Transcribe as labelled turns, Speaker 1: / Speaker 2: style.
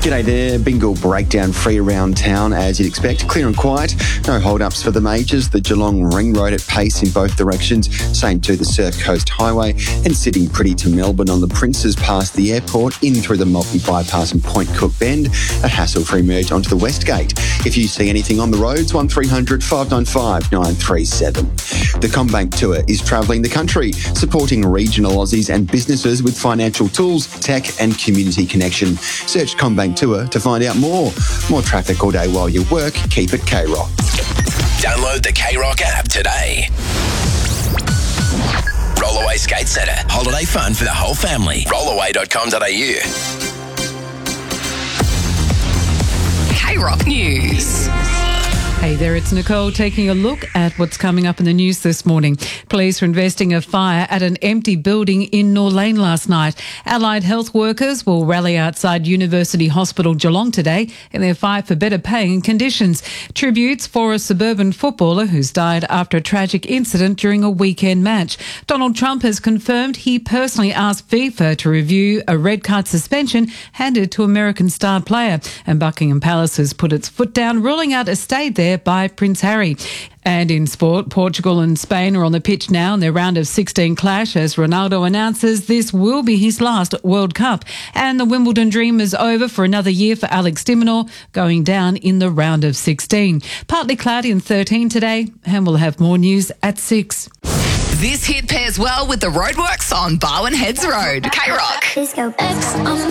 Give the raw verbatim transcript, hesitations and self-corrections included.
Speaker 1: G'day there. Bingle breakdown free around town as you'd expect. Clear and quiet. No hold-ups for the majors. The Geelong Ring Road at pace in both directions. Same to the Surf Coast Highway. And sitting pretty to Melbourne on the Princes past the airport, in through the Maltby bypass and Point Cook Bend. A hassle-free merge onto the West Gate. If you see anything on the roads, one three hundred five nine five nine three seven. The CommBank Tour is travelling the country, supporting regional Aussies and businesses with financial tools, tech and community connection. Search CommBank Tour to find out more. More traffic all day while you work. Keep it K-Rock.
Speaker 2: Download the K-Rock app today. Rollaway Skate Centre. Holiday fun for the whole family. rollaway dot com dot a u.
Speaker 3: K-Rock News.
Speaker 4: Hey there, it's Nicole taking a look at what's coming up in the news this morning. Police were investing a fire at an empty building in Norlane last night. Allied health workers will rally outside University Hospital Geelong today in their fight for better pay and conditions. Tributes for a suburban footballer who's died after a tragic incident during a weekend match. Donald Trump has confirmed he personally asked FIFA to review a red card suspension handed to American star player. And Buckingham Palace has put its foot down, ruling out a stay there by Prince Harry. And in sport, Portugal and Spain are on the pitch now in their round of sixteen clash as Ronaldo announces this will be his last World Cup. And the Wimbledon dream is over for another year for Alex de Minaur, going down in the round of sixteen. Partly cloudy and thirteen today, and we'll have more news at six.
Speaker 3: This hit pairs well with the roadworks on Barwon Heads Road. K-Rock.